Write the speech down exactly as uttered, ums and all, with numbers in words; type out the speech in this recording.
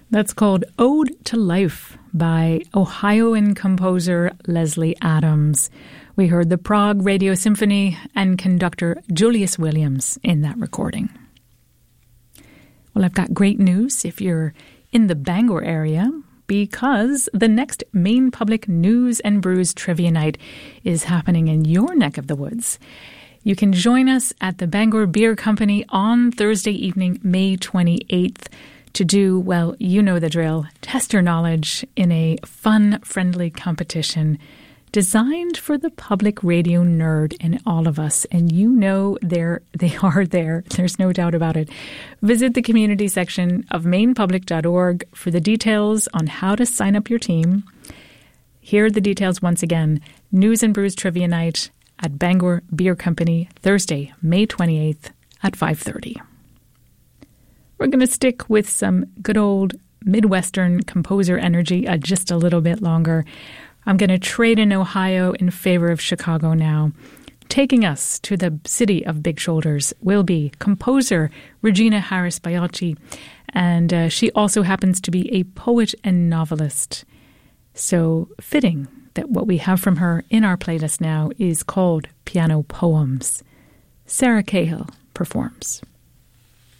That's called Ode to Life by Ohioan composer Leslie Adams. We heard the Prague Radio Symphony and conductor Julius Williams in that recording. Well, I've got great news if you're in the Bangor area, because the next Maine Public News and Brews Trivia Night is happening in your neck of the woods. You can join us at the Bangor Beer Company on Thursday evening, May twenty-eighth, to do, well, you know the drill, test your knowledge in a fun, friendly competition designed for the public radio nerd in all of us. And you know they're, they are there. There's no doubt about it. Visit the community section of maine public dot org for the details on how to sign up your team. Here are the details once again. News and Brews Trivia Night at Bangor Beer Company, Thursday, May twenty-eighth at five thirty. We're going to stick with some good old Midwestern composer energy uh, just a little bit longer. I'm going to trade in Ohio in favor of Chicago now. Taking us to the city of big shoulders will be composer Regina Harris Biaggi, and uh, she also happens to be a poet and novelist. So fitting that what we have from her in our playlist now is called Piano Poems. Sarah Cahill performs.